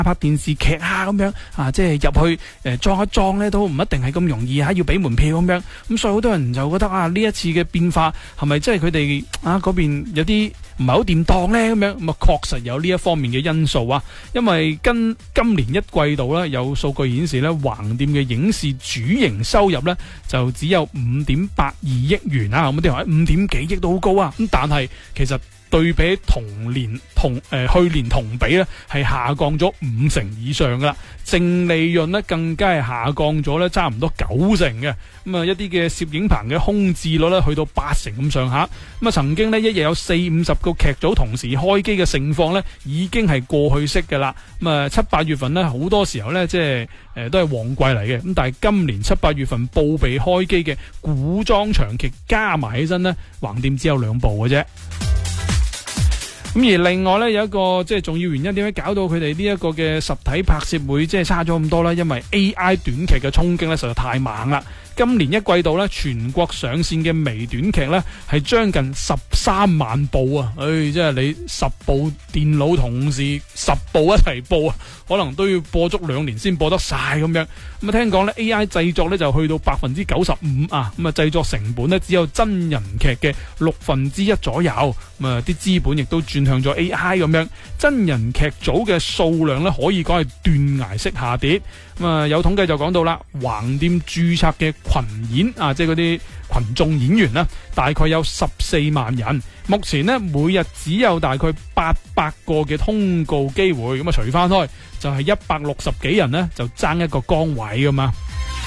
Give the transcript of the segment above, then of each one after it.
拍電視劇啊咁樣啊，即係入去裝一裝咧都唔一定係咁容易啊，要俾門票咁樣。咁所以好多人就覺得啊，呢一次嘅變化係咪即係佢哋啊嗰邊有啲唔係好掂當咧咁樣？咁啊確實有呢一方面嘅因素啊，因為跟今年一季度咧有數據顯示咧，橫店嘅影視主營收入咧就只有5.82億元啊，咁啲人話5點幾億都好高啊，咁但係其實對比去年同比咧，係下降咗50%以上噶啦，淨利潤咧更加係下降咗咧，差唔多90%嘅。咁啊，一啲嘅攝影棚嘅空置率咧，去到80%咁上下。咁啊，曾經呢，一日有40-50個劇組同時開機嘅盛況咧，已經係過去式噶啦。咁啊，7-8月份咧，好多時候咧，即係都係旺季嚟嘅。咁但係今年7-8月份報備開機嘅古裝長劇加埋起身咧，橫店只有2部嘅啫。咁而另外咧有一個即係重要原因，點解搞到佢哋呢一個嘅實體拍攝會即係差咗咁多咧？因為 AI 短劇嘅衝擊咧實在太猛啦！今年一季度咧，全國上線嘅微短劇咧係將近13萬部啊！即係你10部電腦同時10部一齊播啊，可能都要播足2年先播得晒咁樣。咁啊，聽講咧 AI 製作咧就去到95%啊！咁啊，製作成本咧只有真人劇嘅1/6左右。咁啊，啲資本亦都轉向咗 AI 咁樣，真人劇組嘅數量咧可以講係斷崖式下跌。咁啊，有統計就講到啦，橫店註冊嘅群演啊，即係嗰啲群眾演員啦，大概有14萬人。目前呢，每日只有大概800個嘅通告機會，咁啊除翻開就係160幾人呢，就爭一個崗位噶嘛。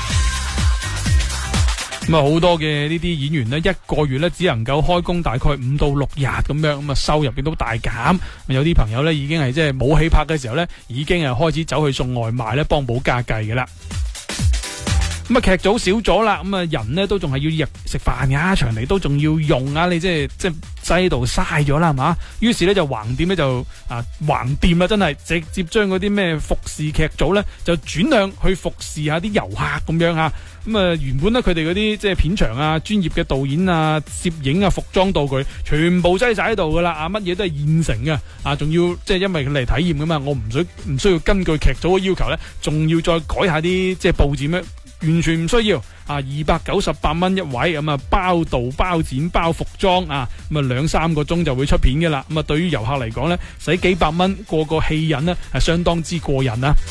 咁啊，好多嘅呢啲演員呢，一個月呢只能夠開工大概5到6日咁樣，咁啊收入亦都大減。有啲朋友呢已經係即係冇戲拍嘅時候呢，已經係開始走去送外賣呢，幫補家計嘅啦。咁啊，劇組少咗啦，咁啊人呢都仲係要食飯㗎，場地都仲要用啊，你即係擠度嘥咗啦，係嘛？於是呢，就橫店呢，就橫店啊，真係直接將嗰啲咩服侍劇組呢，就轉向去服侍下啲遊客咁樣啊。咁啊，原本咧佢哋嗰啲即係片場啊、專業嘅導演啊、攝影啊、服裝道具，全部擠晒喺度噶啦，啊乜嘢都係現成嘅，啊仲要即係因為佢嚟體驗噶嘛，我唔需要根據劇組嘅要求咧，仲要再改下啲即係佈置咩，完全唔需要。啊，298蚊一位，咁啊包導包剪包服裝啊，咁啊2-3個鐘就會出片嘅啦。咁啊對於遊客嚟講咧，使幾百蚊過個戲癮咧，係相當之過癮啊！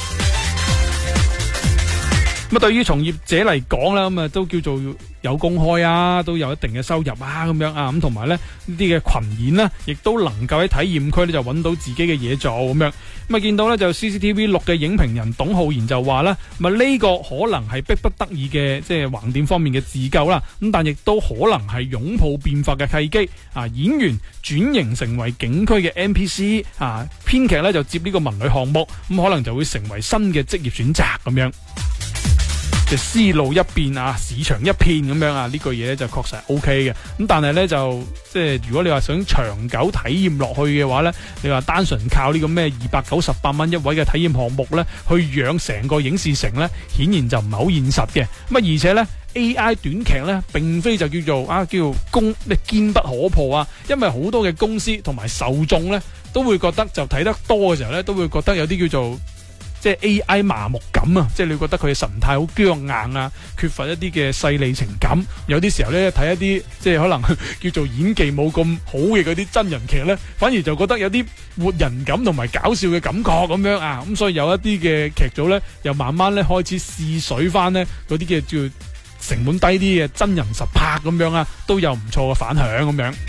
咁對於從業者嚟講啦，咁啊都叫做有公開啊，都有一定嘅收入啊，咁樣啊，咁同埋咧呢啲嘅群演啦，亦都能夠喺體驗區咧就揾到自己嘅嘢做咁樣。咁啊見到咧就 CCTV6 嘅影評人董浩然就話啦，咁啊呢個可能係迫不得已嘅即係橫店方面嘅自救啦，咁但亦都可能係擁抱變化嘅契機。啊，演員轉型成為景區嘅 NPC， 啊編劇咧就接呢個文旅項目，咁可能就會成為新嘅職業選擇咁樣。思路一變啊，市場一片咁樣啊，呢句嘢咧就確實係 OK 嘅。咁但係咧就即係如果你話想長久體驗落去嘅話咧，你話單純靠呢個咩298蚊一位嘅體驗項目咧，去養成個影視城咧，顯然就唔係好現實嘅。咁啊，而且咧 AI 短劇咧，並非就叫做堅不可破啊，因為好多嘅公司同埋受眾咧，都會覺得就睇得多嘅時候咧，都會覺得有啲叫做即係 AI 麻木感啊，即係你覺得佢嘅神態好僵硬啊，缺乏一啲嘅細膩情感。有啲時候咧睇一啲即係可能叫做演技冇咁好嘅嗰啲真人劇咧，反而就覺得有啲活人感同埋搞笑嘅感覺咁樣啊。咁所以有一啲嘅劇組咧，又慢慢咧開始試水翻咧嗰啲嘅叫成本低啲嘅真人實拍咁樣啊，都有唔錯嘅反響咁樣。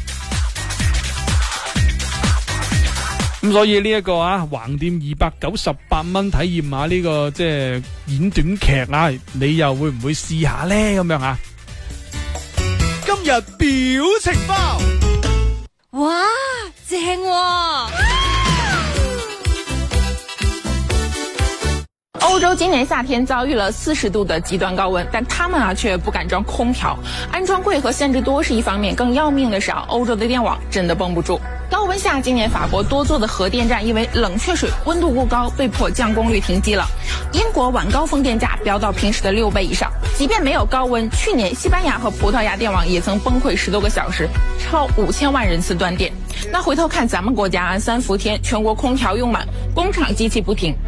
咁所以呢一個橫店298蚊體驗下呢個即係演短劇啊，你又會唔會試下咧？咁樣啊？ 今日表情包， 哇，正喎！歐洲今年夏天遭遇了40度的極端高温，但他們卻不敢裝空調，安裝貴和限制多是一方面，更要命的是歐洲的電網真的繃不住。高温下，今年法國多座的核電站因為冷卻水溫度過高，被迫降功率停機了。英國晚高峰電價飆到平時的6倍以上。即便沒有高温，去年西班牙和葡萄牙電網也曾崩潰10多個小時，超5000萬人次斷電。那回頭看咱們國家，3伏天全國空調用滿，工廠機器不停。